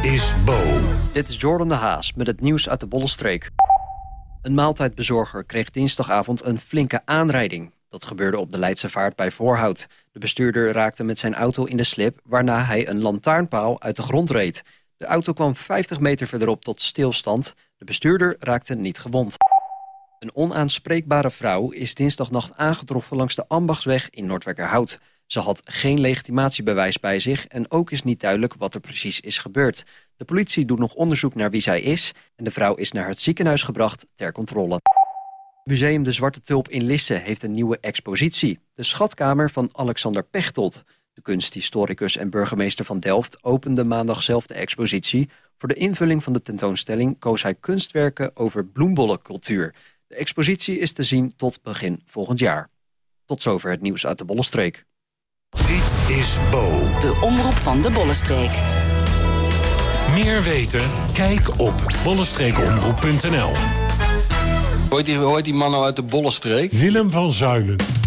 is Bo. Dit is Jordan de Haas met het nieuws uit de Bollenstreek. Een maaltijdbezorger kreeg dinsdagavond een flinke aanrijding. Dat gebeurde op de Leidse Vaart bij Voorhout. De bestuurder raakte met zijn auto in de slip, waarna hij een lantaarnpaal uit de grond reed. De auto kwam 50 meter verderop tot stilstand. De bestuurder raakte niet gewond. Een onaanspreekbare vrouw is dinsdagnacht aangetroffen langs de Ambachtsweg in Noordwijkerhout. Ze had geen legitimatiebewijs bij zich en ook is niet duidelijk wat er precies is gebeurd. De politie doet nog onderzoek naar wie zij is en de vrouw is naar het ziekenhuis gebracht ter controle. Museum De Zwarte Tulp in Lisse heeft een nieuwe expositie. De schatkamer van Alexander Pechtold. De kunsthistoricus en burgemeester van Delft opende maandag zelf de expositie. Voor de invulling van de tentoonstelling koos hij kunstwerken over bloembollencultuur. De expositie is te zien tot begin volgend jaar. Tot zover het nieuws uit de Bollenstreek. Dit is Bo. De omroep van de Bollenstreek. Meer weten? Kijk op bollenstreekomroep.nl. Hoort die man nou uit de Bollenstreek? Willem van Zuilen.